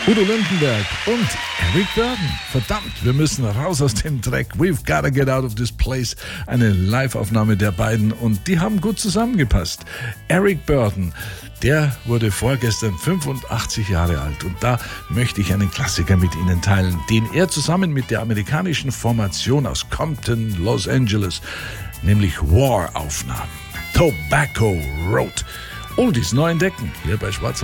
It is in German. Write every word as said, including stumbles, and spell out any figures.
Udo Lindenberg und Eric Burdon. Verdammt, wir müssen raus aus dem Dreck. We've gotta get out of this place. Eine Live-Aufnahme der beiden und die haben gut zusammengepasst. Eric Burdon, der wurde vorgestern fünfundachtzig Jahre alt und da möchte ich einen Klassiker mit Ihnen teilen, den er zusammen mit der amerikanischen Formation aus Compton, Los Angeles, nämlich War aufnahm. Tobacco Road. Oldies neu entdecken, hier bei Schwarz.